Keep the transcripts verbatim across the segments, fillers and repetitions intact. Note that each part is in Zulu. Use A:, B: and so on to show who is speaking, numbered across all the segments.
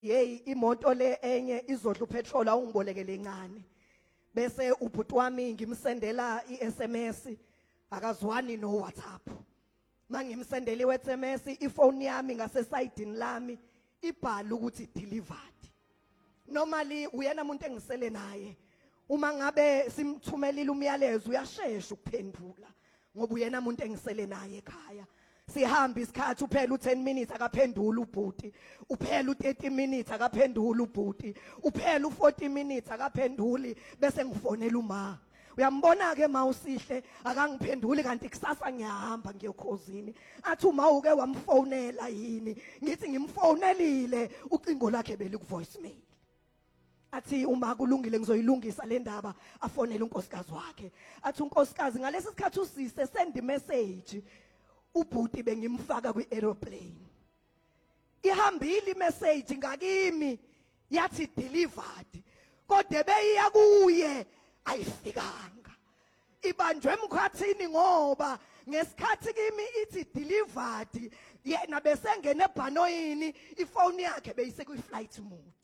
A: hey imoto le enye izodla upetrol awungibolekele incane bese ubhuti wami ngimsendela iS M S akazwani no WhatsApp mangimsendela iS M S ifone yami ngase sidini lami ibhala ukuthi delivered normally uyena umuntu engisele naye uma ngabe simthumelile umyalezo uyashesha ukuphendula ngoba uyena umuntu engisele naye ekhaya sihamba isikhathi uphela u10 minutes akaphendula ubhuti uphela u30 minutes akaphendula ubhuti uphela u40 minutes akaphenduli bese ngifonela uma uyambona ke mawusihle akangiphenduli kanti kusasa ngiyahamba ngiyokhosini athi uma uke wamfonela yini ngithi ngimfonelile ucingo lakhe beliku voicemail athi uma kulungile ngizoyilungisa le ndaba afonela unkosikazi wakhe athi unkosikazi ngalesi sikhathi usise send message ubhuti bengimfaka kwi-aeroplane ihambile imessage ngakimi yathi delivered kodwa beyiya kuye ayifikanga ibanjwe emkhathini ngoba ngesikhathi kimi ithi delivered yena besengene ebhanoyini ifoni yakhe beyise kwi-flight mode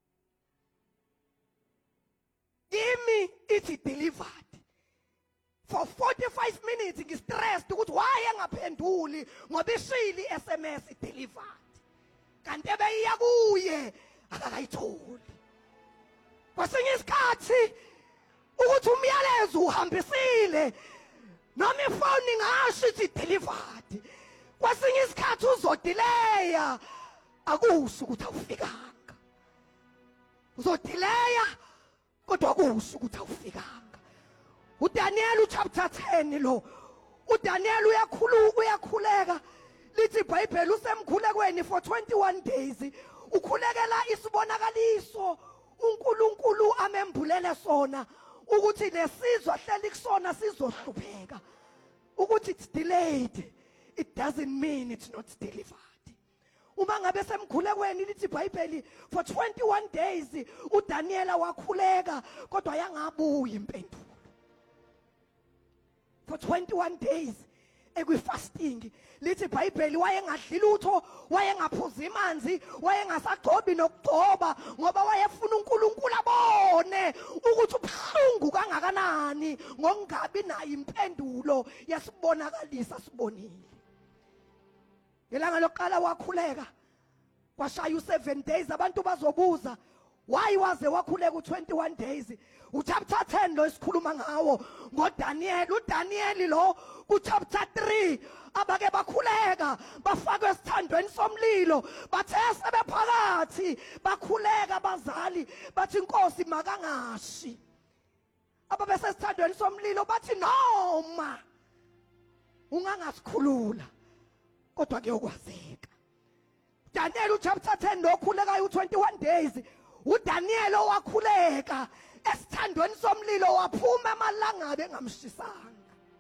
A: kimi ithi delivered for forty-five minutes ngistressed ukuthi why engaphenduli ngoba ishili iS M S delivered kanti beyiya kuye akakayitholi kwasinye isikhathi ukuthi umyalezo uhambisile noma ifoni ngasho ithi delivered kwasinye isikhathi uzodileya akusho ukuthi awufikanga uzodileya kodwa akusho ukuthi awufikanga uDaniel chapter ten lo uDaniel uyakhulu uyakhuleka lithi iBhayibheli usemkhulekweni for twenty-one days ukhulekela isibonakaliso uNkulunkulu amembulele sona ukuthi lesizwe hleli kusona sizohlupheka ukuthi it's delayed it doesn't mean it's not delivered uma ngabe semkhulekweni lithi iBhayibheli for twenty-one days uDaniel wakhuleka kodwa yangabuyi impendulo for twenty-one days ekwi-fasting lithi iBhayibheli wayengadli lutho wayengaphuzi amanzi wayengasagcobi nokugcoba ngoba wayefuna uNkulunkulu abone ukuthi ubuhlungu kangakanani ngokungabi nayo impendulo yasibonakalisa sibonile ngelanga lokuqala wakhuleka kwashaya u-seven days abantu bazobuza why waze wakhuleka u-twenty-one days uchapter ten lo isikhuluma ngawo ngoDaniel uDaniel lo kuchapter three abake bakhuleka bafakwe esithandweni somlilo bathe sebephakathi bakhuleka abazali bathi inkosi makangashi ababese esithandweni somlilo bathi noma ungangasikhulula kodwa kuyokwazeka Daniel uchapter ten lo khuleka u-twenty-one days uDaniel owakhuleka esithandweni somlilo waphuma amalangabe engamshisanga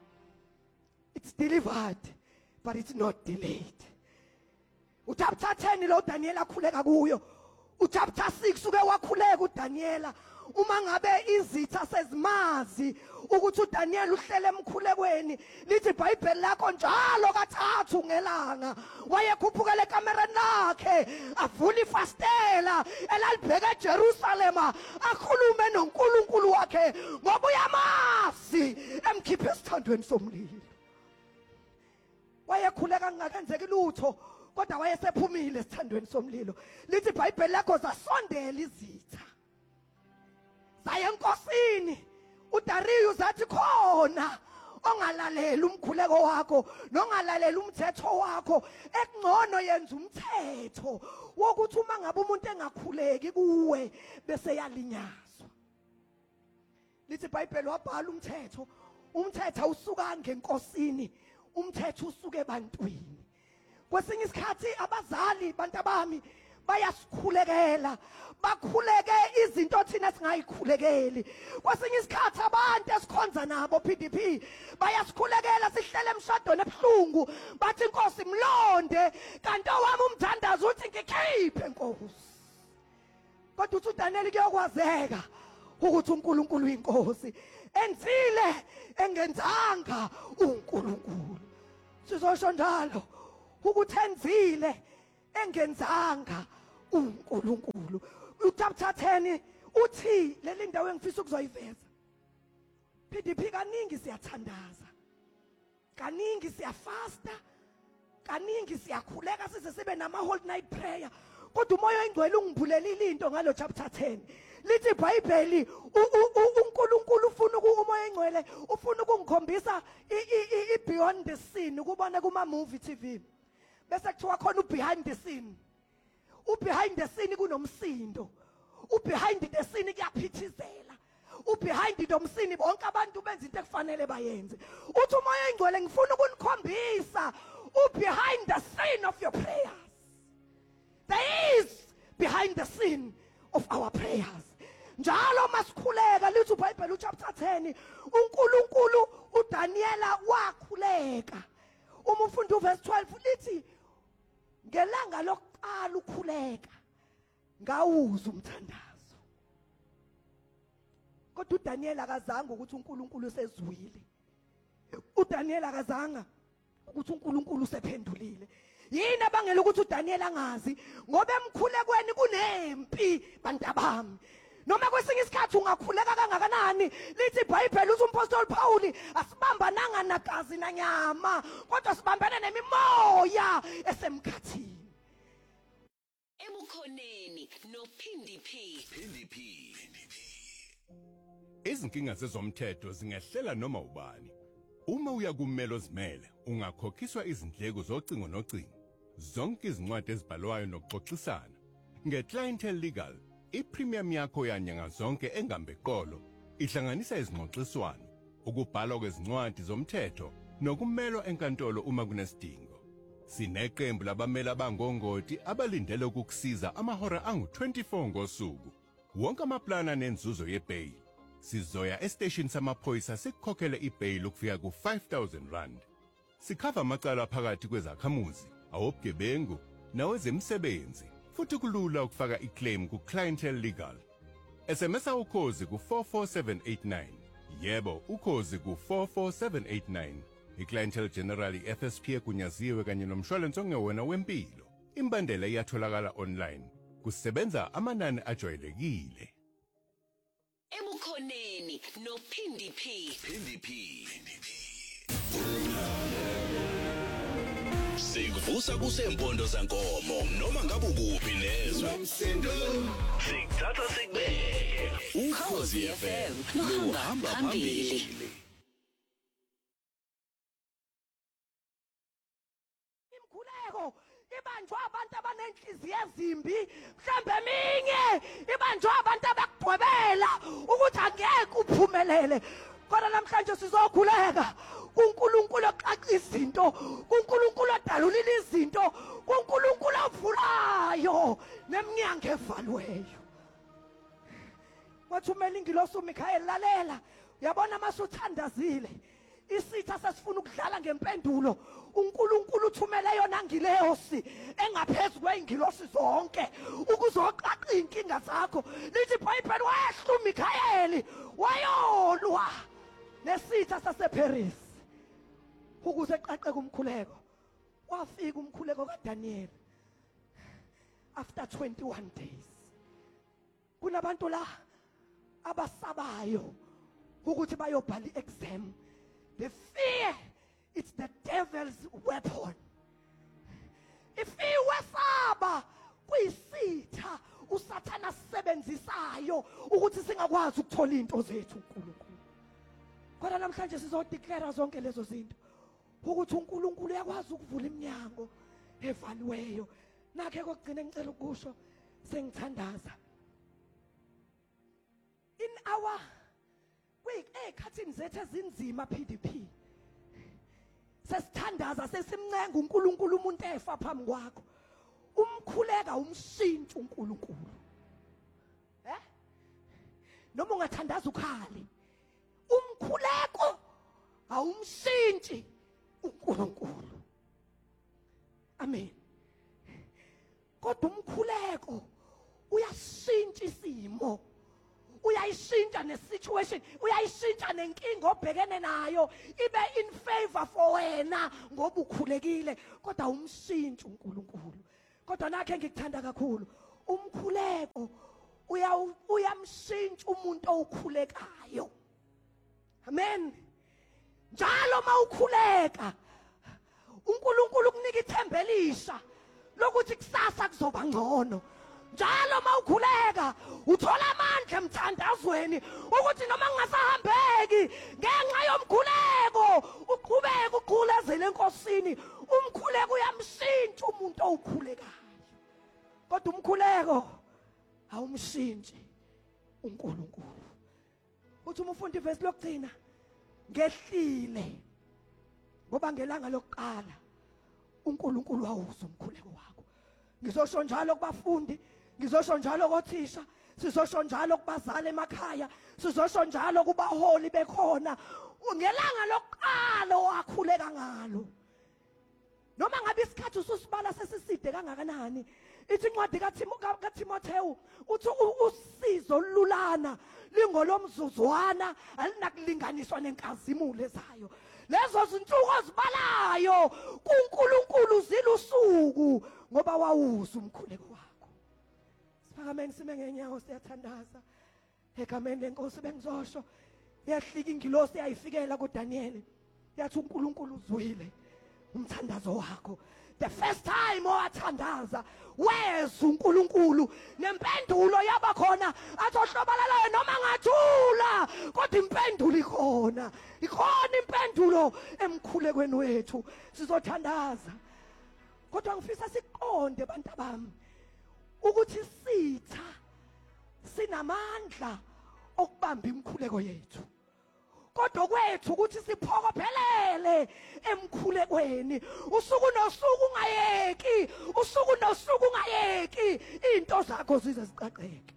A: it's delivered but it's not delayed uchapter ten lo Daniel akhuleka kuyo uchapter six uke wakhuleka uDaniel uma ngabe izitha sezimazi ukuthi uDaniel uhlele emkhulekweni lithi iBhayibheli lakho njalo kathathu ngelanga wayekhuphukela ekamereni lakhe avula ifastela elalibheka eJerusalem akhulume noNkulunkulu wakhe ngoba uyamazi emkhiphe esithandweni somlilo wayekhuleka ngakenzeki lutho kodwa wayesephumile esithandweni somlilo lithi iBhayibheli lakho zasondela izitha zaye enkosini uDarius athi khona ongalalela umkhuleko wakho nongalalela umthetho wakho ekungcono yenza umthetho wokuthi uma ngabe umuntu engakhuleki kuwe bese yalinyazwa lithi iBhayibheli wabhala umthetho umthetho usuka ngenkosini umthetho usuke ebantwini kwesinye isikhathi abazali bantabami bayasikhulekela bakhuleke izinto thina singayikhulekeli kwesinye isikhathi abantu esikhonza nabo P D P bayasikhulekela sihlele emshadweni ebuhlungu bathi inkosi mlonde kanti owami umthandazo uthi ngikhiphe inkosi kodwa uthi uDaniel kuyokwazeka ukuthi uNkulunkulu uyinkosi enzile engenzanga uNkulunkulu sizosho njalo ukuthi enzile engenzanga uNkulunkulu. uChapter ten uthi leli ndawo engifisa ukuzoyiveza. P D P kaningi siyathandaza, kaningi siyafasta, kaningi siyakhuleka size sibe nama whole night prayer. Kodwa umoya oyingcwele ungibulelile into ngalo chapter ten. Lithi iBhayibheli uNkulunkulu ufuna umoya oyingcwele ufuna ukungikhombisa i beyond the scene ukubona kuma movie T V. Bese kuthiwa khona u behind the scene. U behind the scene kunomsindo. U behind the scene kuyaphithizela. U behind the scene bonke abantu benza into ekufanele bayenze. Uthi umoya oyingcwele ngifuna ukunikhombisa u behind the scene of your prayers. There is behind the scene of our prayers. Njalo masikhuleka lithi uBhayibheli chapter ten uNkulunkulu uDaniela wakhuleka. Uma ufunda uverse twelve lithi ngelanga lokuqala ukhuleka ngawuza umthandazo. Kodwa uDaniela akazange ukuthi uNkulunkulu usezwile. uDaniela akazange ukuthi uNkulunkulu usephendulile. Yini abangela ukuthi uDaniel angazi? Ngoba emkhulekweni kunempi bantabami. Noma kwesinye isikhathi ungakhuleka kangakanani, lithi iBhayibheli uthi umpostoli Paul asibambananga nagazi nanyama, kodwa sibambene nemimoya esemkhathini.
B: Ebukhoneni noPhindi P.
C: Phindi P. Izinkinga zezomthetho zingehlela noma ubani. Uma uya kummelo zimele, ungakhokhiswa izindleko zocingo nocingo. Zonke izincwadi ezibhalwayo nokuxoxisana. Nge-Clientele Legal, i-premium yakho yanyanga zonke engambe qolo ihlanganisa izingxoxiswano, ukubhalwa kwezincwadi zomthetho nokumelwa enkantolo uma kunesidingo. Sineqembu labameli abangongoti abalindele ukukusiza amahora angu twenty-four ngosuku. Wonke amaplana nenzuzo yebail. Sizoya estation samaphoyisa sikukhokhele ibail ukufika ku five thousand rand. Sikhava amacala phakathi kwezakhamuzi, awobugebengu nawezemisebenzi. Futhi kulula ukufaka iclaim ku Clientele Legal. S M S ukhozi ku four four seven eight nine. Yebo, ukhozi ku four four seven eight nine. IClientele General F S P kunyaziwe kanye nomshwalense ongewona wempilo. Imbandela iyatholakala online. Kusebenza amanani ajwayelekile.
B: Ebukhoneni noPhindi P.
C: Phindi P.
D: Sikuvusa kusempondo zankomo noma ngabe ukuphi nezwe. Sikuthatha sikubeke. Ukhozi F M luhamba phambili.
A: Imkhuleko ibanjwa abantu abanenhliziyo ezimbi, mhlambe eminye ibanjwa abantu abakugwebela ukuthi angeke uphumelele. Kodwa namhlanje sizokhuleka kuNkulunkulu oqaqa izinto, kuNkulunkulu odalulile izinto, kuNkulunkulu ovulayo neminyango evaliweyo. Wathi umeli ingilosi uMikhayeli lalela, uyabona masuthandazile isitha sesifuna ukudlala ngempendulo. uNkulunkulu uthumele yona ngileyosi engaphezulu kweingilosi zonke ukuzoqaqa inkinga zakho. Lithi iBhayibheli wayehla uMikhayeli wayolwa nesitha saseParis ukuze eqaqe kumkhuleko. Wafika umkhuleko kaDaniel after twenty-one days. Kunabantu la abasabayo ukuthi bayobhala iexam. The fear, it's the devil's weapon. Ifiwe saba kuyisitha uSathana sisebenzisayo ukuthi singakwazi ukuthola into zethu uNkulunkulu. Kodwa namhlanje sizodeclare zonke lezo zinto ukuthi uNkulunkulu uyakwazi ukuvula iminyango evaliweyo. Nakhe kokugcina ngicela ukusho sengithandaza. In our ey'khathini zethu ezinzima P D P sesithandaza sesimncenga uNkulunkulu umuntu efa phambi kwakho. Umkhuleka umshintsha uNkulunkulu. Eh? Noma ungathandaza ukhali. Umkhuleko awumshintshi uNkulunkulu. Amen. Kodwa umkhuleko uyashintsha isimo. Uyayishintsha nesituation, uyayishintsha nenkinga obhekene nayo ibe in favor for wena ngoba ukhulekile. Kodwa umshintsha uNkulunkulu. Kodwa nakhe ngikuthanda kakhulu umkhuleko uya uyamshintsha umuntu okhulekayo. Amen. Njalo mawukhuleka uNkulunkulu ukunika ithemba elisha lokuthi kusasa kuzoba ngcono. Njalo mawukhuleka uthola amandla emthandazweni ukuthi noma ngingasahambeki ngenxa yomkhuleko uqhubeke uqhulezele enkosini. Umkhuleko uyamshintsha umuntu okhulekayo. Kodwa umkhuleko awumshintshi uNkulunkulu. Uthi umfundi verse lokugcina ngehlile ngoba ngelanga lokuqala uNkulunkulu wawuza umkhuleko wakho. Ngizosho njalo kubafundi, ngizosho njalo kothisha, sizosho njalo kubazali emakhaya, sizosho njalo kubaholi bekhona. Ngelanga lokuqala wakhuleka ngalo. Noma ngabe isikhathi ususibala sesiside kangakanani, ithi incwadi kaTimotheo uthi usizo lulana lingolomzuzwana alinakulinganiswa nenkazimulo ezayo. Lezo zinsuku ozibalayo kuNkulunkulu zilusuku ngoba wawuza umkhuleko wakho. Siphakameni sime ngenyawo siyathandaza egameni lenkosi bengizosho yahlika ingilosi yayifikela kuDaniel yathi uNkulunkulu uzwile umthandazo wakho. The first time owathandaza weza uNkulunkulu nempendulo yaba khona athohlobalalayo noma ngathula kodwa impendulo ikhona. Ikhona impendulo emkhulekweni wethu sizothandaza. Kodwa ngifisa siqonde bantu bami ukuthi sitha sinamandla okubamba imkhuleko yethu. Kodwa kwethu ukuthi siphokophelele emkhulekweni usuku nosuku ungayeki, usuku nosuku ungayeki into zakho zize zicaceke.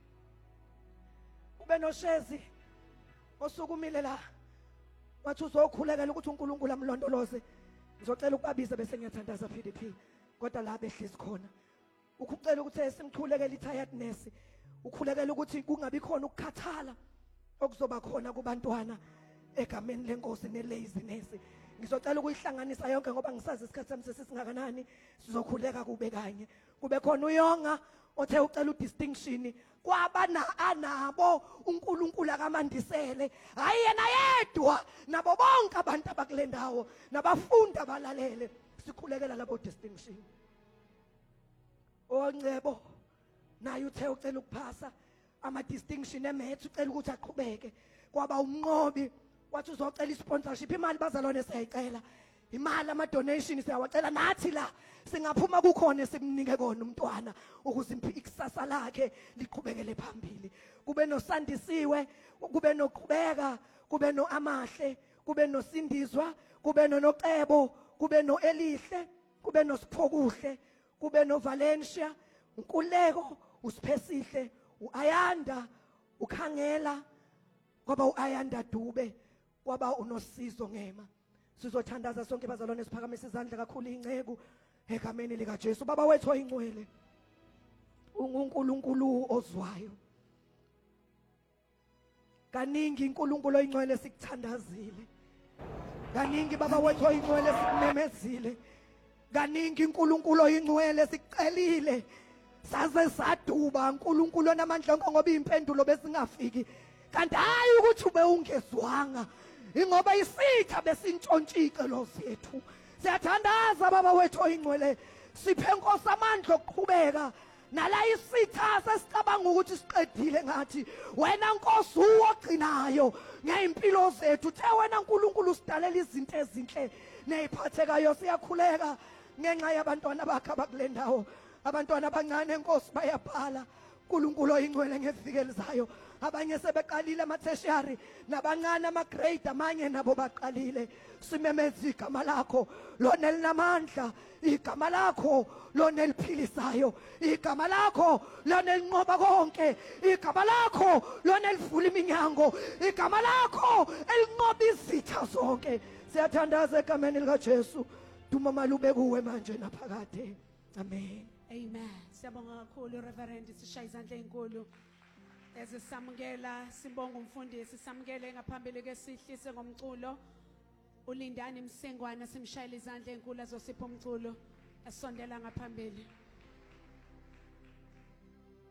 A: Ube noshezi osukumile la wathi uzokhulekela ukuthi uNkulunkulu amlondoloze. Ngizocela ukubabiza bese ngiyathandaza P D P kodwa la behlezi khona. Ukucela ukuthi simkhulekele i-tiredness, ukhulekela ukuthi kungabi khona ukukhathala okuzoba khona kubantwana egameni lenkosi ne-laziness. Ngizocela ukuyihlanganisa yonke ngoba ngisazi isikhathi sami sesisingakanani. Sizokhuleka kube kanye. Kube khona uyonga othe ucela udistinction kwaba na anabo uNkulunkulu akamandisele. Hayi yena yedwa nabo bonke abantu abakule ndawo nabafundi abalalele sikhulekela labo distinction. Ongcebo naye uthe ucela ukuphasa ama distinction emethu ucela ukuthi aqhubeke. Kwaba umnqobi wathi uzocela isponsorship imali bazalwane siyayicela. Imali ama donation siyawacela nathi la singaphuma kukhona simnike kona umntwana ukuze ikusasa lakhe liqhubekele phambili. Kube nosandisiwe, kube noqhubeka, kube no amahle, kube nosindizwa, kube nonocebo, kube no elihle, kube nosiphokuhle, kube no Valencia, uNkuleko, uSiphesihle, uAyanda, uKhangela, kwaba uAyanda Dube, kwaba uNosizo Ngema. Sizothandaza sonke bazalwane siphakamisa izandla kakhulu ingceku egameni lika Jesu. Baba wethu oyingcwele uNkulunkulu ozwayo. Kaningi uNkulunkulu oyingcwele sikuthandazile. Kaningi baba wethu oyingcwele sikumemezile. Kaningi uNkulunkulu oyingcwele sikucelile. Saze saduba uNkulunkulu onamandla ngoba impendulo besingafiki. Kanti hayi ukuthi ube ungezwanga. Ingoba isitha besintshontshike lo zethu. Siyathandaza baba wethu oyingcwele. Siphe Nkosi amandla okuqhubeka. Nala isitha sesicabanga ukuthi siqedile ngathi wena Nkosi uwogcinayo ngeimpilo zethu. The wena uNkulunkulu usidalela izinto ezinhle neziphathekayo. Siyakhuleka ngenxa yabantwana bakhe abakule ndawo. Abantwana abancane Nkosi bayabhala. uNkulunkulu oyingcwele ngeviki elizayo. Abanye sebeqalile ama-tertiary nabancane ama-grade amanye nabo baqalile. Simemeza igama lakho lona elinamandla, igama lakho lona eliphilisayo, igama lakho lona elinqoba konke, igama lakho lona elivula iminyango, igama lakho elinqoba izitha zonke. Siyathandaza egameni lika Jesu. Duma malube kuwe manje naphakade. Amen.
E: Amen. Siyabonga kakhulu Reverend, sishaya izandla ezinkulu. Eze samukela sibonga umfundisi, samukele ngaphambili kwesihlise ngomculo. Ulindani Msengwana simshayela izandla ezinkulu azosipha umculo. Asondela ngaphambili.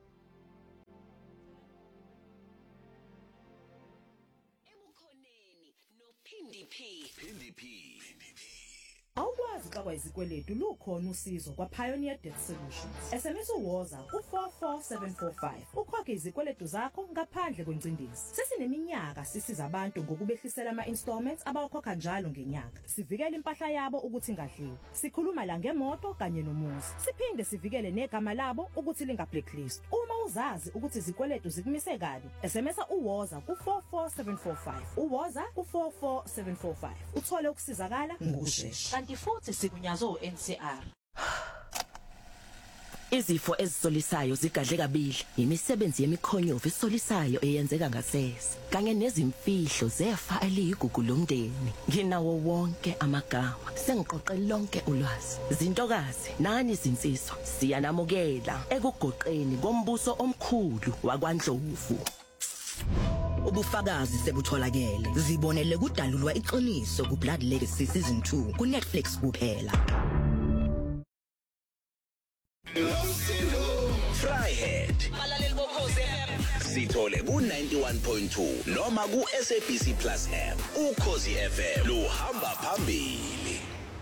B: nophindi P.
D: Phindi P.
F: Awukwazi xa kwayizikweletu lukhona usizo kwa Pioneer Debt Solutions. S M S uwoza u four four seven four five. Ukhokhe izikweletu zakho ngaphandle kwencindezi. Sesineminyaka sisiza abantu ngokubehlisela ama installments abawakhokha njalo ngenyanga. Sivikele impahla yabo ukuthi ingadliwa. Sikhuluma la ngemoto kanye nomuzi. Siphinde sivikele negama labo ukuthi linga blacklist. Uma uzazi ukuthi izikweletu zikumise kabi, S M S uwoza ku four four seven four five. Uwoza ku four four seven four five. Uthole ukusizakala ngokusheshsha.
G: Kanti futhi sikunyazo u N C R.
H: Izifo ezisolisayo zigadle kabili imisebenzi yemikhonyovu esolisayo eyenzeka ngasese kanye nezimfihlo zefa eliyigugu lomndeni nginawo wonke amagama sengiqoqe lonke ulwazi zintokazi nani izinsizwa siyanamukela ekugoqeni kombuso omkhulu wakwaNdlovu.
I: Ubufakazi sebutholakele zibonele kudalulwa iqiniso ku Blood Legacy season two ku Netflix kuphela.
D: Fryhead
B: Balaleli bokhozi F M.
D: sithole ku ninety-one point two noma ku S A B C Plus app. Ukhozi F M luhamba phambili.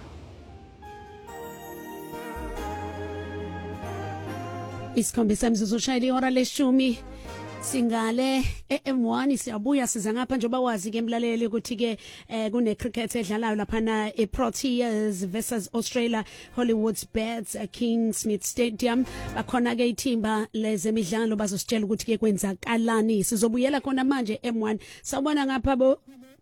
E: Isikhombisa imzuzu shayile ihora leshumi singale e-M one siyabuya siza ngapha njengoba wazi ke emlaleli ukuthi ke kune cricket edlalayo lapha na eProteas versus Australia Hollywood's Bets Kingsmead Stadium bakhona ke ithimba lezemidlalo bazositshela ukuthi ke kwenzakalani sizobuyela khona manje M one sawubona ngapha bo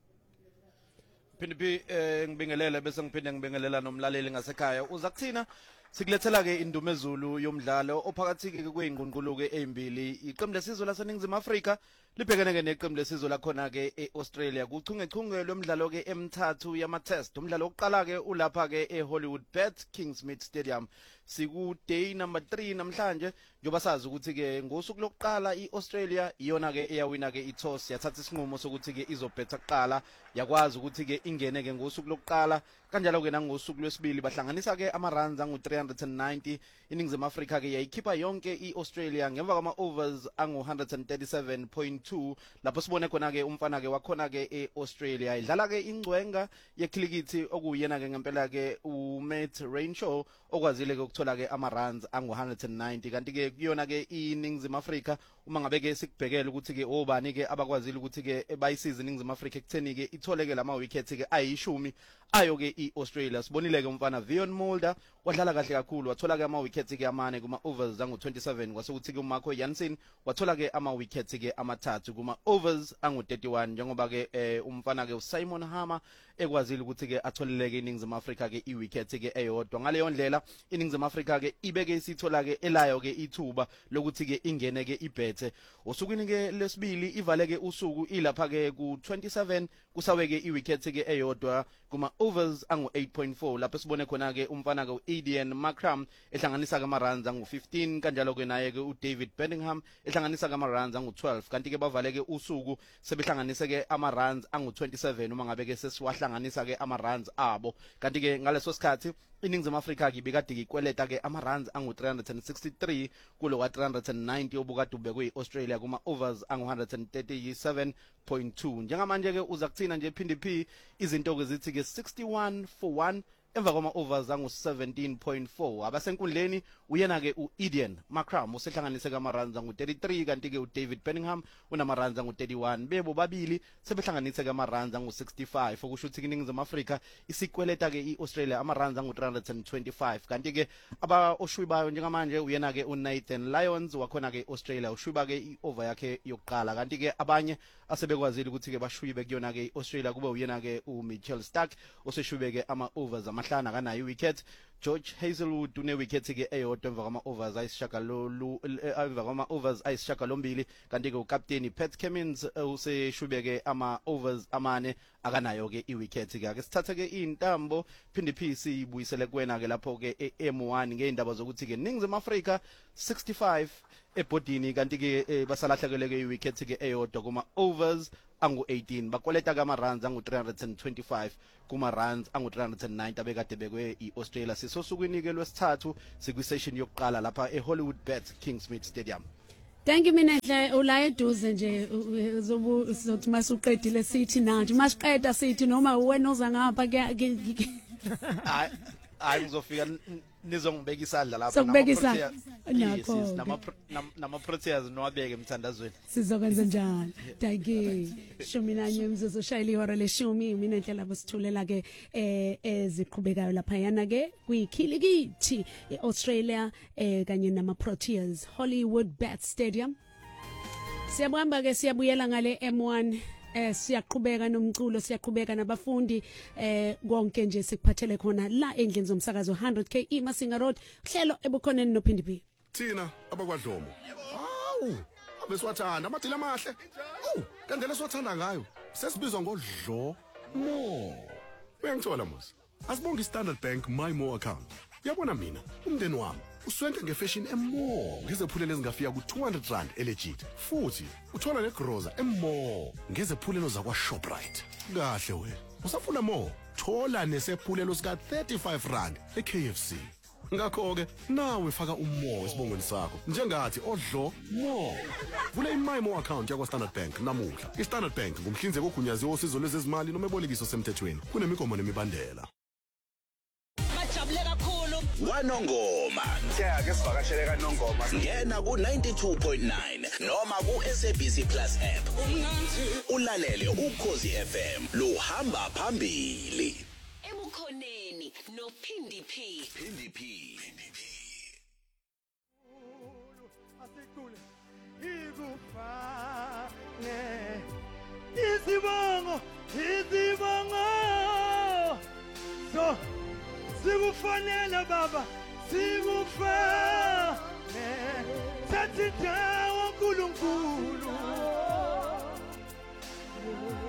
J: Phindi P eh ngibingelele bese ngiphinde ngibingelela nomlaleli ngasekhaya uza kuthina sikulethela ke indumezulu yomdlalo ophakathi ke kwezingqungquluke ezimbili iqembu lesizwe laseNingizimu Afrika libhekene ke neqembu lesizwe lakhona ke eAustralia kuchungechunge lomdlalo ke emithathu yama test umdlalo oqala ke ulapha ke eHollywood Bet Kingsmead Stadium siku day number three namhlanje njoba sazi ukuthi ke ngosuku lokuqala iAustralia iyona ke eyawina ke iToss yathatha isinqumo sokuthi ke izobetha kuqala yakwazi ukuthi ke ingene ke ngosuku lokuqala kanjalo ke nangosuku lwesibili bahlanganisa ke ama runs angu three hundred ninety iNingizimu Afrika ke yayikhipha yonke iAustralia ngemva kwama overs angu one thirty-seven point two lapho sibone khona ke umfana ke wakhona ke eAustralia idlala ke ingcwenga yekhilikithi okuyena ke ngempela ke uMatt Renshaw okwazile ke ukuthola ke ama runs angu one ninety kanti ke kuyona ke iNingizimu Afrika uma ngabe ke sikubhekela ukuthi ke obani ke abakwazile ukuthi ke bayisize iNingizimu Afrika ekutheni ke ithole ke lama wickets ke ayishumi ayo ke iAustralia sibonile ke umfana Vion Mulder wadlala kahle kakhulu wathola ke ama wickets ke amane kuma overs angu twenty-seven kwasekuthi ke uMarco Jansen wathola ke ama wickets ke amathathu kuma overs angu thirty-one njengoba ke umfana ke uSimon Harmer ekwazile ukuthi ke atholeleke iNingizimu Afrika ke iwickets ke eyodwa ngaleyo ndlela iNingizimu Afrika ke ibeke isithola ke elayo ke ithuba lokuthi ke ingene ke ibhethe usukwini ke lesibili ivale ke usuku ilapha ke ku twenty-seven kusawe ke iwickets ke eyodwa kuma overs angu eight point four lapho sibone khona ke umfana ke uAdian Markram ehlanganisa ke ama runs angu fifteen kanjalo ke naye ke uDavid Bellingham ehlanganisa ke ama runs angu twelve kanti ke bavale ke usuku sebehlanganise ke ama runs angu twenty-seven uma ngabe ke sesiwahlanganisa ke ama runs abo kanti ke ngaleso sikhathi iNingizimu Afrika ke bekade ikweleta ke ama runs angu three hundred sixty-three kulo wa three hundred ninety obukade ubekwe iAustralia kuma overs angu one thirty-seven point two njengamanje ke uza kuthina nje Phindi P izinto ke zithi ke sixty-one for one emva kwama overs angu seventeen point four abasenkundleni uyena ke uAdian Markram usehlanganise kama runs angu thirty-three kanti ke uDavid Bellingham unama runs angu thirty-one bebo babili sebehlanganise kama runs angu sixty-five okusho ukuthi iNingizimu Afrika isikweleta ke iAustralia ama runs angu three hundred twenty-five kanti ke aba oshwibayo njengamanje uyena ke uNathan Lyons wakhona ke Australia ushwiba ke iOver yakhe yokuqala kanti ke abanye asebekwazile ukuthi ke bashwibe kuyona ke iAustralia kube uyena ke uMitchell Starc oseshwibe ke ama overs amahlanu kanayo wicket George Hazelwood une wicket ke eyodwa emva kwama overs ayishagalolu emva kwama overs ayisishagalombili kanti ke uCaptain Pat Cummins useshubeke ama overs amane akanayo ke iwicket ke ake sithathe ke intambo Phindi P sibuyisele kuwena ke lapho ke eM one ngeindaba zokuthi ke Ningizimu Afrika sixty-five ebhodini kanti ke basalahlekele ke iwicket ke eyodwa kuma overs angu eighteen bakoleta kama runs angu three hundred twenty-five kuma runs angu three hundred ninety abekade bekwe iAustralia sisosukwini ke lwesithathu sikwi session yokuqala lapha eHollywood Bet Kingsmead Stadium
E: Thank you mina nhle ula eduze nje uzobu uzothi masuqedile sithi nanje masiqeda sithi noma wena oza ngapha ke
J: hayi hayi ngizofika nizongibeka isandla lapha
E: Sokubeka isandla nakho
J: nama nama Proteas nowabeke emthandazweni
E: sizokwenza njalo thank you shumi nanye umzuzu shayile ihora leshumi mina nhle labo sithulela ke eh eziqhubekayo lapha yana ke kuyikhilikithi eAustralia eh kanye nama Proteas Hollywood Bat Stadium siyabamba ke siyabuyela ngale M one eh siyaqhubeka nomculo siyaqhubeka nabafundi eh konke nje sikuphathele khona la endlini zomsakazo one hundred K eMasinga Road hlelo ebukhoneni noPhindi B
K: thina abakwadlomo awu abeswathanda amadila amahle awu kandela siwathanda ngayo sesibizwa ngodlo mo uyangithola musa asibonga iStandard Bank my more account yabona mina umndeni wami uswente ngefashion emmo ngezephulelo ezingafika ku two hundred rand elegit futhi uthola negroza emmo ngezephulelo zakwa Shoprite kahle wena usafuna more thola nesephulelo sika thirty-five rand eK F C ngakho ke nawe faka umo esibongweni sakho njengathi odlo mo vula iMyMo account yakwa Standard Bank namuhla iStandard Bank ngumhlinzeki ogunyaziwe osizo lwezezimali noma ebolekiso semthethweni kunemigomo nemibandela
B: Majabule kakhulu
D: Wanongoma
L: Siyake sivakashele kaNongoma
D: ngena ku ninety-two point nine noma ku S A B C Plus app ulalele uKhosi F M luhamba phambili
B: ebukhoneni noPhindi P
D: Phindi P
M: asikule ikufane izibongo izibongo so sikufanele baba sikufane sathi